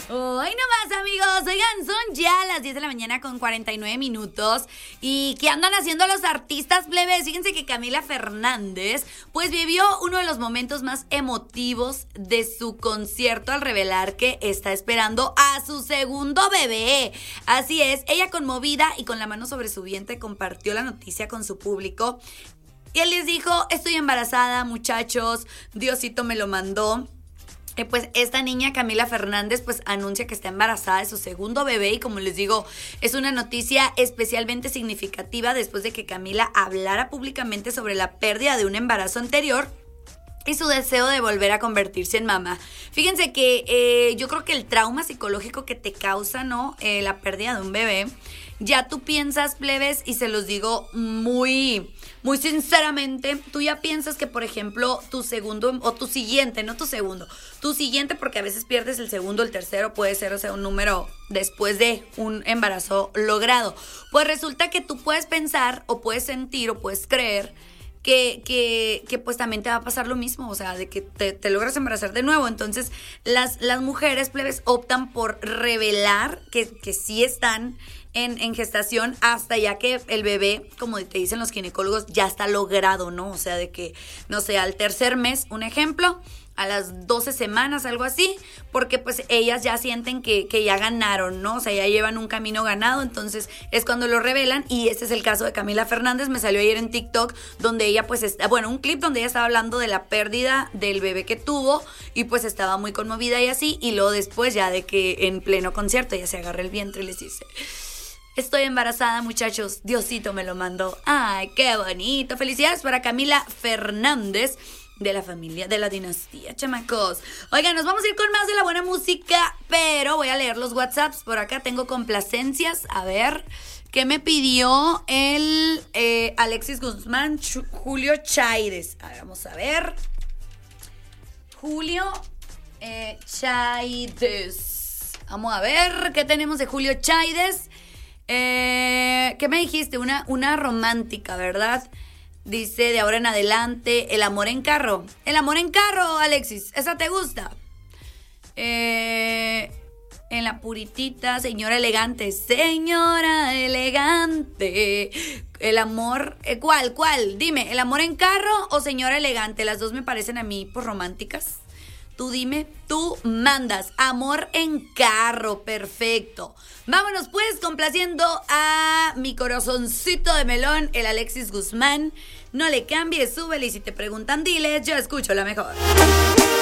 Hoy no más, amigos. Oigan, son ya las 10 de la mañana con 49 minutos. ¿Y qué andan haciendo los artistas, plebes? Fíjense que Camila Fernández pues vivió uno de los momentos más emotivos de su concierto al revelar que está esperando a su segundo bebé. Así es, ella conmovida y con la mano sobre su vientre compartió la noticia con su público. Y él les dijo: estoy embarazada, muchachos, Diosito me lo mandó. Pues esta niña, Camila Fernández, pues anuncia que está embarazada de su segundo bebé y, como les digo, es una noticia especialmente significativa después de que Camila hablara públicamente sobre la pérdida de un embarazo anterior y su deseo de volver a convertirse en mamá. Fíjense que yo creo que el trauma psicológico que te causa, ¿no? La pérdida de un bebé, ya tú piensas, plebes, y se los digo muy sinceramente, tú ya piensas que, por ejemplo, tu segundo o tu siguiente, no tu segundo, tu siguiente, porque a veces pierdes el segundo, el tercero, puede ser, o sea, un número después de un embarazo logrado. Pues resulta que tú puedes pensar o puedes sentir o puedes creer que pues también te va a pasar lo mismo, o sea, de que te logras embarazar de nuevo. Entonces las mujeres, plebes, optan por revelar que sí están en gestación hasta ya que el bebé, como te dicen los ginecólogos, ya está logrado, ¿no? O sea, de que, no sé, al tercer mes, un ejemplo, a las 12 semanas, algo así, porque pues ellas ya sienten que ya ganaron, ¿no? O sea, ya llevan un camino ganado, entonces es cuando lo revelan. Y este es el caso de Camila Fernández. Me salió ayer en TikTok donde ella pues un clip donde ella estaba hablando de la pérdida del bebé que tuvo y pues estaba muy conmovida y así, y luego después ya de que en pleno concierto ella se agarra el vientre y les dice: estoy embarazada, muchachos, Diosito me lo mandó. Ay, qué bonito. Felicidades para Camila Fernández, de la familia, de la dinastía, chamacos. Oigan, nos vamos a ir con más de la buena música, pero voy a leer los WhatsApps. Por acá tengo complacencias. A ver, ¿qué me pidió el Alexis Guzmán? Julio Chaides. A ver, vamos a ver. Julio Chaides. Vamos a ver qué tenemos de Julio Chaides. ¿Qué me dijiste? Una romántica, ¿verdad? Dice: de ahora en adelante, el amor en carro. El amor en carro, Alexis, ¿esa te gusta? En la puritita, señora elegante. Señora elegante. El amor, ¿cuál? Dime, ¿el amor en carro o señora elegante? Las dos me parecen a mí, pues, románticas. Tú dime, tú mandas. Amor en carro, perfecto. Vámonos pues, complaciendo a mi corazoncito de melón, el Alexis Guzmán. No le cambies, súbele, y si te preguntan, diles, yo escucho la mejor.